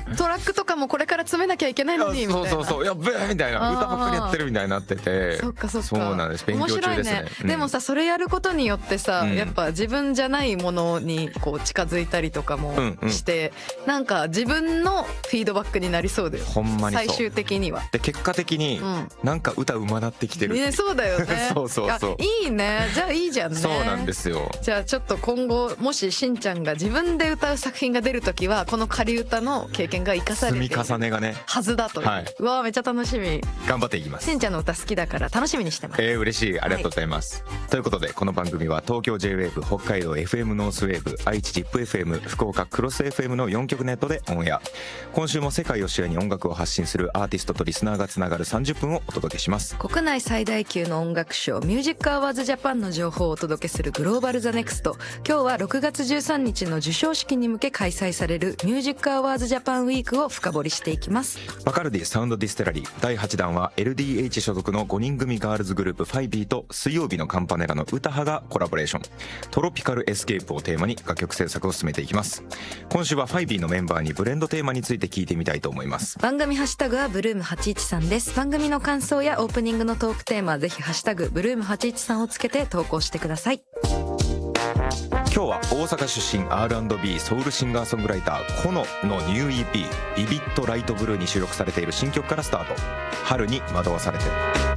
トラックとかもこれから詰めなきゃいけないのにみたいな。 そうやっべえみたいな、歌ばっかりやってるみたいになってて。 そっかそうなんです。勉強中ですね。 面白いね。でもさ、それやることによってさ、やっぱ自分じゃないものにこう近づいたりとかもして、なんか自分のフィードバックになりそうだよ。 ほんまにそう。 最終的には。 で結果的になんか歌うまなってきてる。 そうだよね。そういいね。じゃあいいじゃんね。 そうなんですよ。 じゃあちょっと今後もししんちゃんが自分で歌う作品が出るときはこの仮歌の経験が生かされている積み重ねがねはずだという、うわめっちゃ楽しみ。 頑張っていきます。 しんちゃんの歌好きだから楽しみにしてます。 嬉しい、ありがとうございます、ということでこの番組は東京 JWAVE、 北海道 FM ノースウェーブ、愛知 ZIPFM、 福岡クロス FM の4局ネットでオンエア。今週も世界を視野に音楽を発信するアーティストとリスナーがつながる30分をお届けします。 国内最大級の音楽賞ミュージックアワーズジャパンの情報をお届けするグローバルザネクスト。今日は6月13日の授賞式に向け開催されるミュージックアワーズジャパンウィークを深掘りしていきます。 バカルディサウンドディステラリー第8弾は LDH 所属の5人組ガールズグループファイビーと水曜日のカンパネラの歌羽がコラボレーション、トロピカルエスケープをテーマに楽曲制作を進めていきます。今週はファイビーのメンバーにブレンドテーマについて聞いてみたいと思います。 番組ハッシュタグはブルーム813です。番組の感想やオープニングのトークテーマはぜひハッシュタグブルーム813をつけて投稿してください。 今日は大阪出身 R&B ソウルシンガーソングライターコノのニュー EP ビビットライトブルーに収録されている新曲からスタート。春に惑わされて。